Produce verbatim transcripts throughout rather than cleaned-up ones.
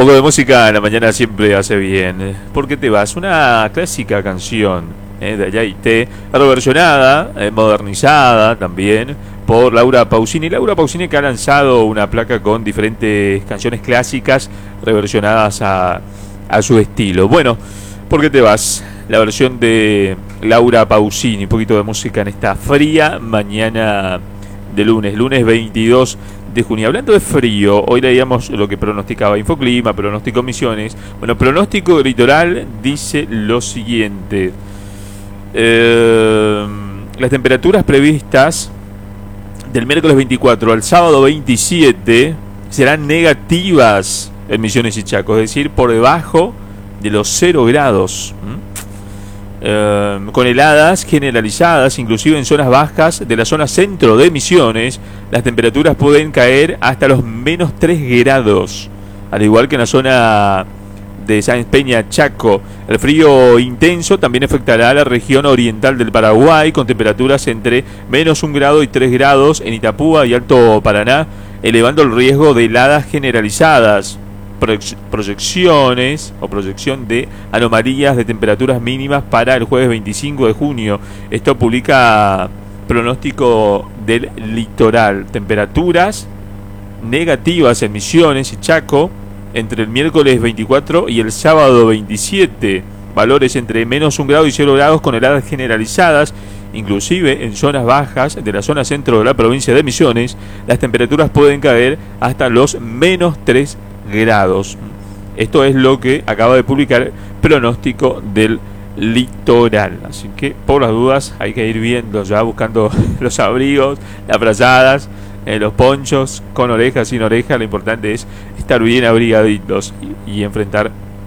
poco de música en la mañana siempre hace bien. ¿Por qué te vas? Una clásica canción eh, de Yaité, reversionada, eh, modernizada también por Laura Pausini. Laura Pausini, que ha lanzado una placa con diferentes canciones clásicas reversionadas a, a su estilo. Bueno, ¿por qué te vas? La versión de Laura Pausini, un poquito de música en esta fría mañana de lunes, lunes veintidós de junio. Hablando de frío, hoy leíamos lo que pronosticaba Infoclima, pronóstico Misiones. Bueno, pronóstico litoral dice lo siguiente. Eh, las temperaturas previstas del miércoles veinticuatro al sábado veintisiete serán negativas en Misiones y Chaco, es decir, por debajo de los cero grados. ¿Mm? Eh, con heladas generalizadas, inclusive en zonas bajas de la zona centro de Misiones, las temperaturas pueden caer hasta los menos tres grados, al igual que en la zona de Sáenz Peña, Chaco. El frío intenso también afectará a la región oriental del Paraguay, con temperaturas entre menos un grado y tres grados en Itapúa y Alto Paraná, elevando el riesgo de heladas generalizadas. Proyecciones o proyección de anomalías de temperaturas mínimas para el jueves veinticinco de junio. Esto publica pronóstico del litoral. Temperaturas negativas en Misiones y Chaco entre el miércoles veinticuatro y el sábado veintisiete. Valores entre menos un grado y cero grados con heladas generalizadas, inclusive en zonas bajas de la zona centro de la provincia de Misiones. Las temperaturas pueden caer hasta los menos tres grados. Esto es lo que acaba de publicar pronóstico del litoral. Así que por las dudas hay que ir viendo, ya buscando los abrigos, las frazadas, eh, los ponchos con orejas, sin oreja. Lo importante es estar bien abrigaditos y, y enfrentar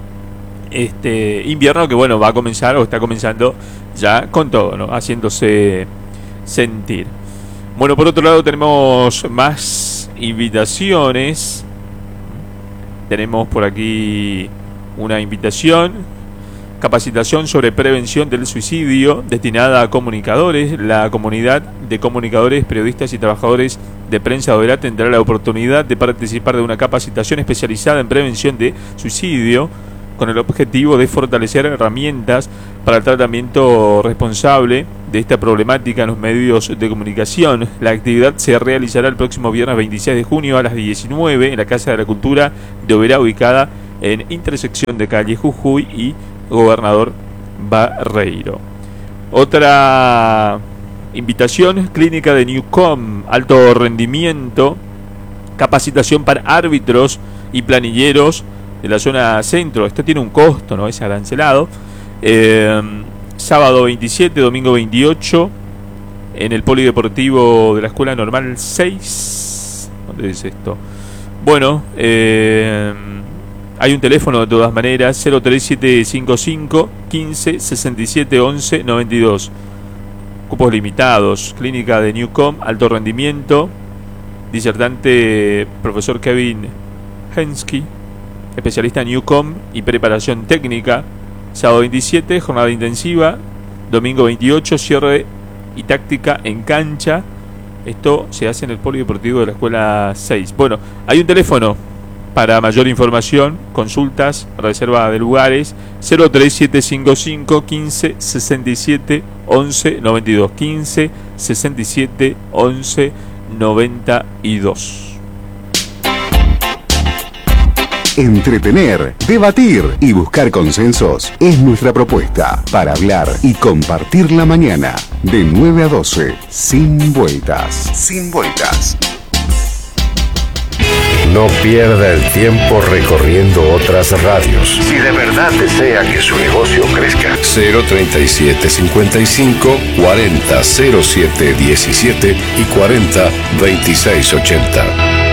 este invierno que, bueno, va a comenzar o está comenzando ya con todo, ¿no? Haciéndose sentir. Bueno, por otro lado tenemos más invitaciones. Tenemos por aquí una invitación: capacitación sobre prevención del suicidio destinada a comunicadores. La comunidad de comunicadores, periodistas y trabajadores de prensa Oberá tendrá la oportunidad de participar de una capacitación especializada en prevención de suicidio, con el objetivo de fortalecer herramientas para el tratamiento responsable de esta problemática en los medios de comunicación. La actividad se realizará el próximo viernes veintiséis de junio a las diecinueve en la Casa de la Cultura de Oberá, ubicada en intersección de calle Jujuy y Gobernador Barreiro. Otra invitación: clínica de Newcom, alto rendimiento, capacitación para árbitros y planilleros de la zona centro. Esto tiene un costo, no es arancelado. Eh, sábado veintisiete, domingo veintiocho, en el Polideportivo de la Escuela Normal seis. ¿Dónde es esto? Bueno, eh, hay un teléfono de todas maneras: cero tres siete cinco cinco, quince, sesenta y siete, once, noventa y dos. Cupos limitados. Clínica de Newcom, alto rendimiento. Disertante profesor Kevin Hensky, especialista en Newcom y preparación técnica. Sábado veintisiete, jornada intensiva. Domingo veintiocho, cierre y táctica en cancha. Esto se hace en el Polideportivo de la Escuela seis. Bueno, hay un teléfono para mayor información, consultas, reserva de lugares: cero tres siete cinco cinco, quince, sesenta y siete, once, noventa y dos. quince, sesenta y siete, once, noventa y dos. Entretener, debatir y buscar consensos es nuestra propuesta para hablar y compartir la mañana. De nueve a doce, sin vueltas. Sin vueltas. No pierda el tiempo recorriendo otras radios. Si de verdad desea que su negocio crezca. cero treinta y siete cincuenta y cinco, cuarenta, cero siete diecisiete y cuarenta, veintiséis ochenta.